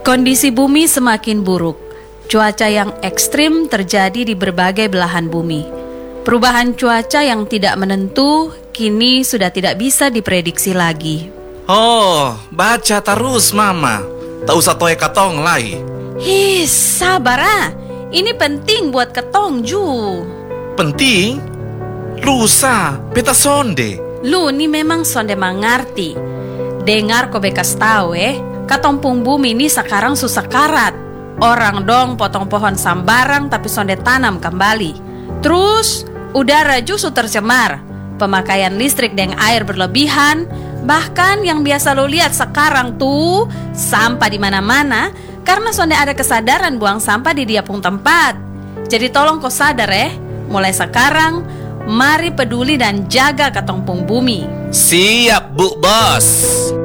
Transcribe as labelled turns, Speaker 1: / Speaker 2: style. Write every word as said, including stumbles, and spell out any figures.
Speaker 1: Kondisi bumi semakin buruk. Cuaca yang ekstrim terjadi di berbagai belahan bumi. Perubahan cuaca yang tidak menentu kini sudah tidak bisa diprediksi lagi.
Speaker 2: Oh, baca terus mama. Tak usah toe katong lai.
Speaker 1: His, sabar ah. Ini penting buat ketong Ju.
Speaker 2: Penting? Lusa, peta sonde.
Speaker 1: Lu ni memang sonde mengerti. Dengar ko bekas tahu eh, katompung bumi ini sekarang susah karat. Orang dong potong pohon sambarang tapi sonde tanam kembali. Terus udara justru tercemar. Pemakaian listrik dan air berlebihan. Bahkan yang biasa lo lihat sekarang tuh sampah di mana-mana karena sonde ada kesadaran buang sampah di dia pun tempat. Jadi tolong kau sadar eh, mulai sekarang mari peduli dan jaga katompung bumi.
Speaker 2: Siap, Bu Bos.